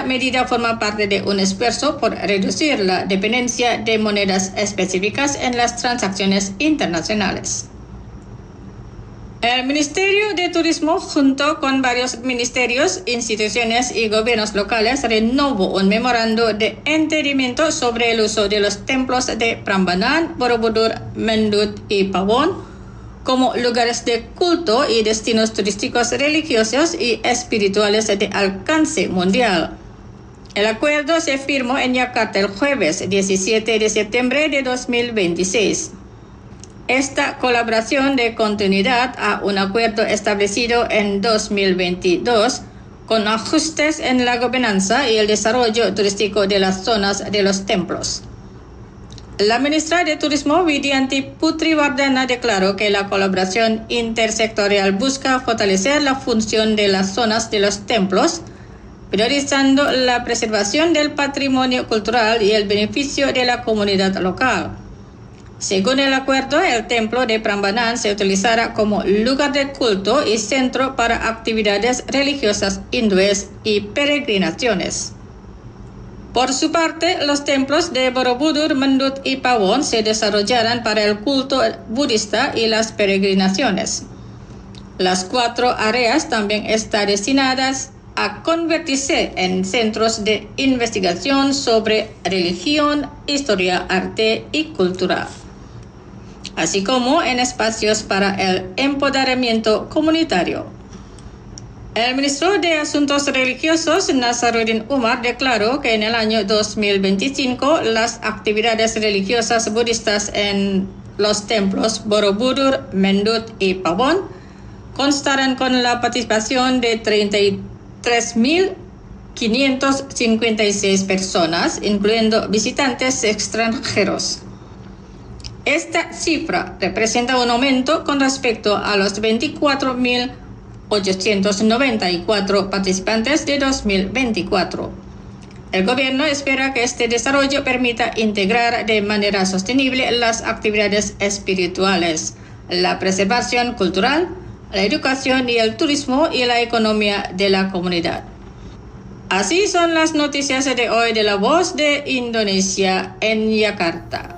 medida forma parte de un esfuerzo por reducir la dependencia de monedas específicas en las transacciones internacionales. El Ministerio de Turismo, junto con varios ministerios, instituciones y gobiernos locales, renovó un memorando de entendimiento sobre el uso de los templos de Prambanan, Borobudur, Mendut y Pawon como lugares de culto y destinos turísticos religiosos y espirituales de alcance mundial. El acuerdo se firmó en Yakarta el jueves 17 de septiembre de 2026. Esta colaboración de continuidad a un acuerdo establecido en 2022 con ajustes en la gobernanza y el desarrollo turístico de las zonas de los templos. La ministra de Turismo, Widianti Putriwardana, declaró que la colaboración intersectorial busca fortalecer la función de las zonas de los templos, priorizando la preservación del patrimonio cultural y el beneficio de la comunidad local. Según el acuerdo, el templo de Prambanan se utilizará como lugar de culto y centro para actividades religiosas hindúes y peregrinaciones. Por su parte, los templos de Borobudur, Mendut y Pawon se desarrollarán para el culto budista y las peregrinaciones. Las 4 áreas también están destinadas a convertirse en centros de investigación sobre religión, historia, arte y cultura, así como en espacios para el empoderamiento comunitario. El ministro de Asuntos Religiosos, Nazaruddin Umar, declaró que en el año 2025 las actividades religiosas budistas en los templos Borobudur, Mendut y Pawon constarán con la participación de 33.556 personas, incluyendo visitantes extranjeros. Esta cifra representa un aumento con respecto a los 24.894 participantes de 2024. El gobierno espera que este desarrollo permita integrar de manera sostenible las actividades espirituales, la preservación cultural, la educación y el turismo y la economía de la comunidad. Así son las noticias de hoy de La Voz de Indonesia en Yakarta.